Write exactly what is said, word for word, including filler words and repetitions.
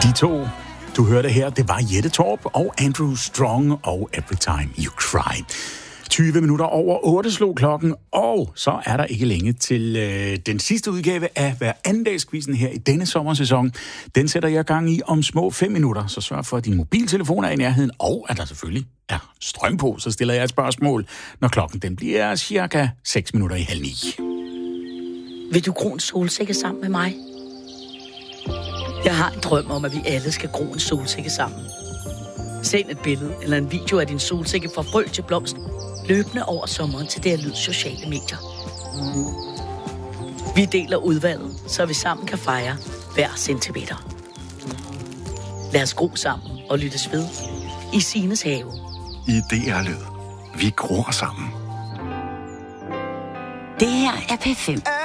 De to, du hørte her, det var Jette Torp og Andrew Strong og Every Time You Cry. tyve minutter over otte slog klokken, og så er der ikke længe til øh, den sidste udgave af hver andendagsquizzen her i denne sommersæson. Den sætter jeg gang i om små fem minutter, så sørg for, at din mobiltelefon er i nærheden, og at der selvfølgelig er strøm på, så stiller jeg et spørgsmål, når klokken den bliver cirka seks minutter i halv ni. Vil du gro en solsikke sammen med mig? Jeg har en drøm om, at vi alle skal gro en solsikke sammen. Send et billede eller en video af din solsikke fra frø til blomst, løbende over sommeren til D R Lyds sociale medier. Vi deler udvalget, så vi sammen kan fejre hver centimeter. Lad os gro sammen og lyttes ved i Sines have. I D R Lyd. Vi gror sammen. Det her er P fem.